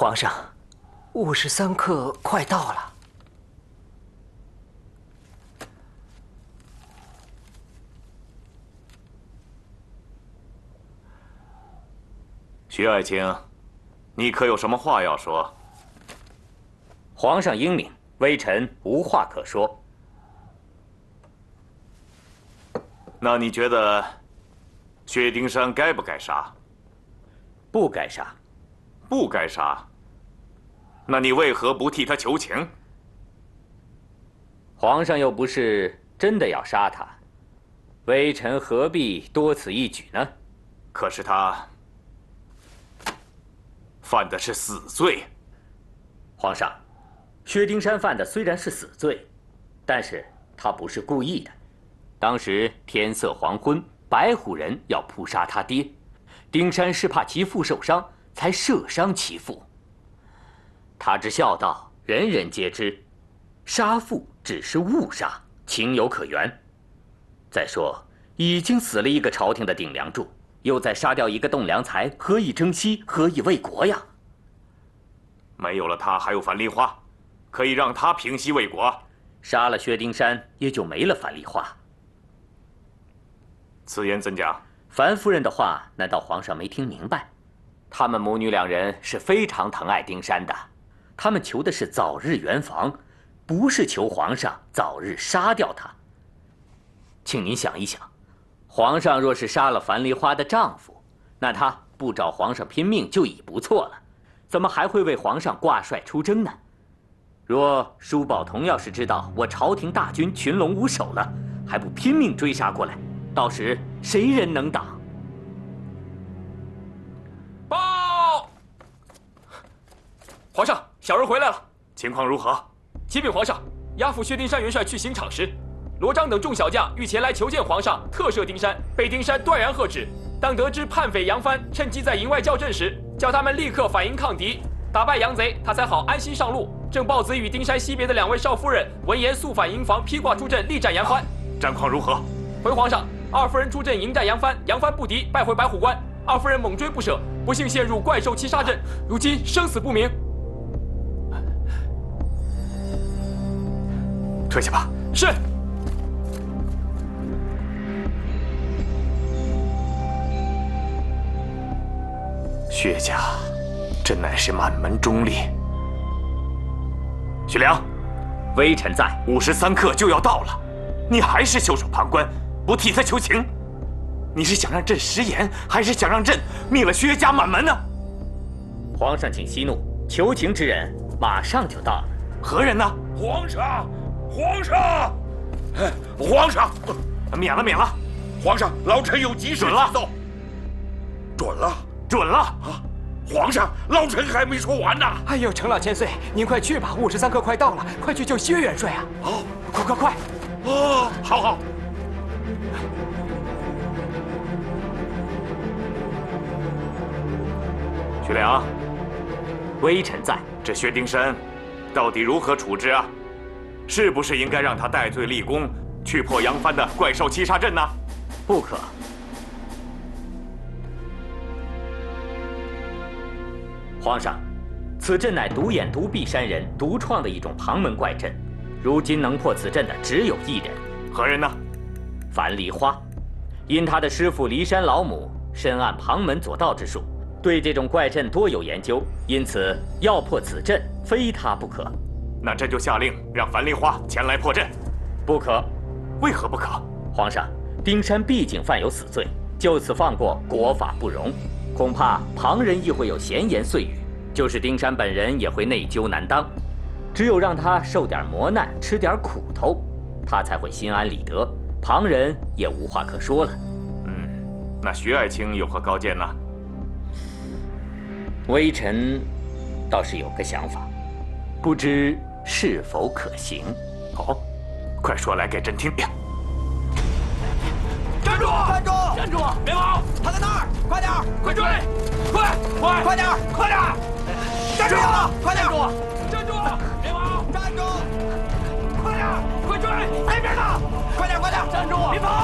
皇上，53刻快到了。 徐爱卿，你可有什么话要说？ 皇上英明，微臣无话可说。 那你觉得薛丁山该不该杀？ 不该杀。 不该杀。那你为何不替他求情？ 皇上又不是真的要杀他，微臣何必多此一举呢？ 可是他犯的是死罪。 皇上，薛丁山犯的虽然是死罪，但是他不是故意的。当时天色黄昏，白虎人要扑杀他爹，丁山是怕其父受伤，才射伤其父。他之孝道，人人皆知，杀父只是误杀，情有可原。再说，已经死了一个朝廷的顶梁柱，又再杀掉一个栋梁材，何以珍惜，何以为国呀？ 没有了他，还有樊梨花，可以让他平息魏国。 杀了薛丁山，也就没了樊梨花。 此言怎讲？ 樊夫人的话，难道皇上没听明白？他们母女两人是非常疼爱丁山的，他们求的是早日圆房，不是求皇上早日杀掉他。请您想一想，皇上若是杀了樊梨花的丈夫，那他不找皇上拼命就已不错了，怎么还会为皇上挂帅出征呢？若舒宝同要是知道我朝廷大军群龙无首了，还不拼命追杀过来，到时谁人能挡？ 报！皇上，小人回来了。 情况如何？ 启禀皇上，押赴薛丁山元帅去刑场时，罗章等众小将欲前来求见皇上，特赦丁山，被丁山断然喝止。当得知叛匪杨帆趁机在营外叫阵时，叫他们立刻反营抗敌，打败洋贼，他才好安心上路。正豹子与丁山西别的两位少夫人闻言速返营房，披挂出阵，力战杨帆。 战况如何？ 回皇上，二夫人出阵迎战杨帆，杨帆不敌，败回白虎关。二夫人猛追不舍，不幸陷入怪兽七杀阵，如今生死不明。 退下吧。 是。 薛家真乃是满门忠烈。徐良， 微臣在。 53刻就要到了，你还是袖手旁观，不替他求情？你是想让朕食言，还是想让朕灭了薛家满门呢？ 皇上请息怒，求情之人马上就到了。 何人呢？ 皇上，皇上，皇上， 免了，免了。 皇上，老臣有急事急奏。准了， 准了啊！皇上，老臣还没说完呢。 哎呦，程老千岁，您快去吧，53刻快到了，快去救薛元帅啊！ 哦， 快！ 哦，好。 徐良， 微臣在。 这薛丁山到底如何处置啊？是不是应该让他戴罪立功，去破杨帆的怪兽七杀阵呢？ 不可。皇上，此阵乃独眼独臂山人独创的一种旁门怪阵，如今能破此阵的只有一人。 何人呢？ 樊梨花，因他的师父骊山老母深谙旁门左道之术，对这种怪阵多有研究，因此要破此阵，非他不可。 那朕就下令让樊梨花前来破阵。 不可。 为何不可？ 皇上，丁山毕竟犯有死罪，就此放过，国法不容。恐怕旁人亦会有闲言碎语，就是丁山本人也会内疚难当。只有让他受点磨难，吃点苦头，他才会心安理得，旁人也无话可说了。 那徐爱卿有何高见呢？ 微臣倒是有个想法，不知是否可行？ 哦，快说来给朕听听。 站住！ 站住！ 站住！别跑！ 他在那儿，快点！ 快追！快点！ 站住！快点！ 站住！别跑！ 站住！ 快点！快追！那边呢！ 快点！ 站住！ 别跑！